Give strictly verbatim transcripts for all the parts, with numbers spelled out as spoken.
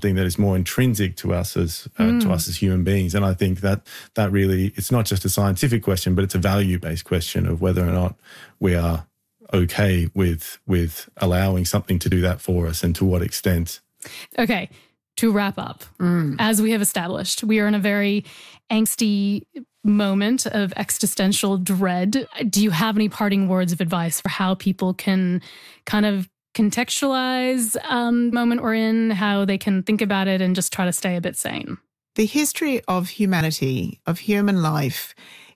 something that is more intrinsic to us as uh, mm. to us as human beings. And I think that that really, it's not just a scientific question, but it's a value-based question of whether or not we are okay with with allowing something to do that for us, and to what extent. Okay, to wrap up, mm. as we have established, we are in a very angsty moment of existential dread. Do you have any parting words of advice for how people can kind of contextualize um, the moment we're in, how they can think about it and just try to stay a bit sane? The history of humanity, of human life,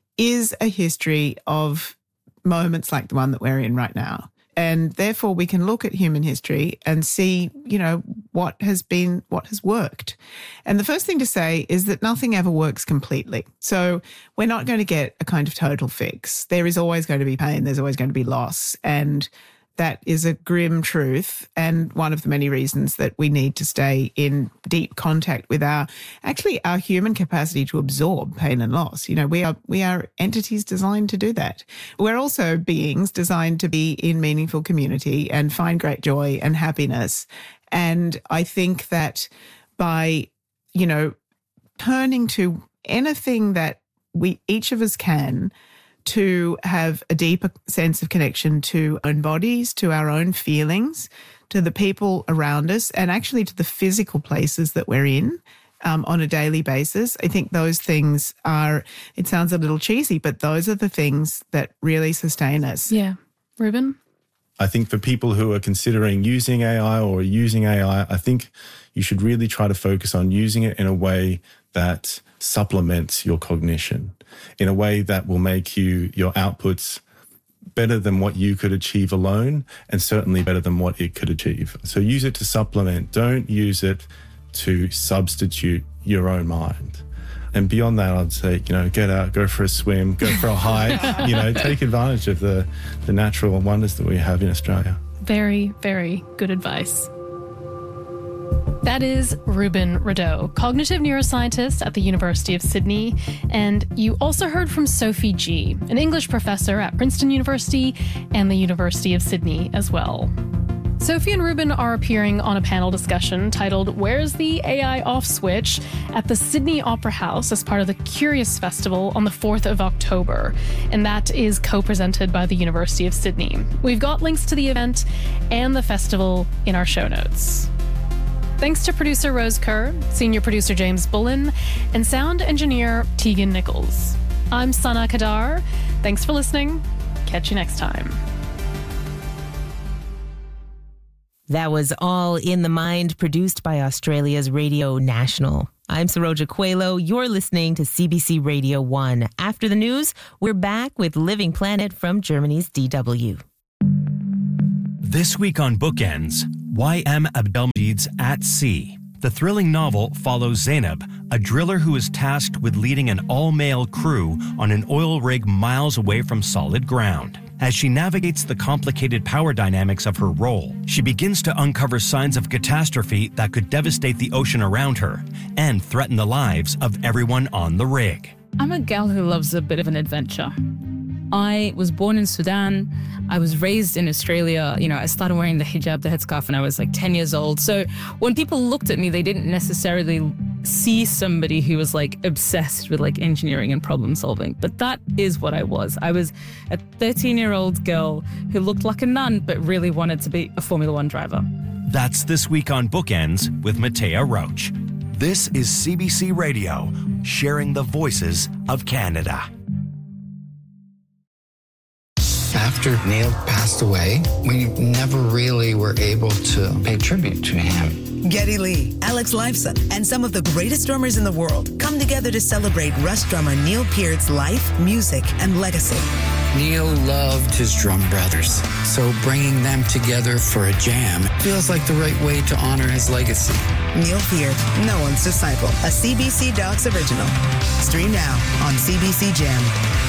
is a history of moments like the one that we're in right now. And therefore we can look at human history and see, you know, what has been, what has worked. And the first thing to say is that nothing ever works completely. So we're not going to get a kind of total fix. There is always going to be pain. There's always going to be loss. And that is a grim truth, and one of the many reasons that we need to stay in deep contact with our, actually our human capacity to absorb pain and loss. You know, we are we are entities designed to do that. We're also beings designed to be in meaningful community and find great joy and happiness. And I think that by, you know, turning to anything that we each of us can to have a deeper sense of connection to our own bodies, to our own feelings, to the people around us, and actually to the physical places that we're in um, on a daily basis. I think those things are, it sounds a little cheesy, but those are the things that really sustain us. Yeah. Ruben? I think for people who are considering using A I or using A I, I think you should really try to focus on using it in a way that supplements your cognition, in a way that will make you your outputs better than what you could achieve alone, and certainly better than what it could achieve. So use it to supplement. Don't use it to substitute your own mind. And beyond that, I'd say, you know, get out, go for a swim, go for a hike, you know, take advantage of the, the natural wonders that we have in Australia. Very, very good advice. That is Ruben Rideau, cognitive neuroscientist at the University of Sydney. And you also heard from Sophie Gee, an English professor at Princeton University and the University of Sydney as well. Sophie and Ruben are appearing on a panel discussion titled Where's the A I Off Switch? At the Sydney Opera House as part of the Curious Festival on the fourth of October. And that is co-presented by the University of Sydney. We've got links to the event and the festival in our show notes. Thanks to producer Rose Kerr, senior producer James Bullen, and sound engineer Tegan Nichols. I'm Sana Kadar. Thanks for listening. Catch you next time. That was All in the Mind, produced by Australia's Radio National. I'm Saroja Coelho. You're listening to C B C Radio one. After the news, we're back with Living Planet from Germany's D W. This week on Bookends, Y M Abdelmajid's At Sea. The thrilling novel follows Zainab, a driller who is tasked with leading an all-male crew on an oil rig miles away from solid ground. As she navigates the complicated power dynamics of her role, she begins to uncover signs of catastrophe that could devastate the ocean around her and threaten the lives of everyone on the rig. I'm a gal who loves a bit of an adventure. I was born in Sudan. I was raised in Australia. You know, I started wearing the hijab, the headscarf, when I was like ten years old. So when people looked at me, they didn't necessarily see somebody who was like obsessed with like engineering and problem solving. But that is what I was. I was a thirteen-year-old girl who looked like a nun, but really wanted to be a Formula One driver. That's This Week on Bookends with Matea Roach. This is C B C Radio, sharing the voices of Canada. After Neil passed away, we never really were able to pay tribute to him. Geddy Lee, Alex Lifeson, and some of the greatest drummers in the world come together to celebrate Rush drummer Neil Peart's life, music, and legacy. Neil loved his drum brothers, so bringing them together for a jam feels like the right way to honor his legacy. Neil Peart, No One's Disciple, a C B C Docs original. Stream now on C B C Jam.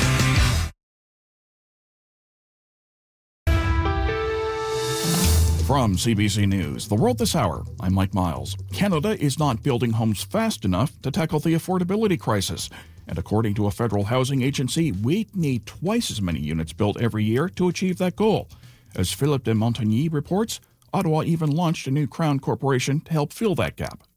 From C B C News, The World This Hour, I'm Mike Miles. Canada is not building homes fast enough to tackle the affordability crisis. And according to a federal housing agency, we need twice as many units built every year to achieve that goal. As Philippe de Montagny reports, Ottawa even launched a new Crown corporation to help fill that gap.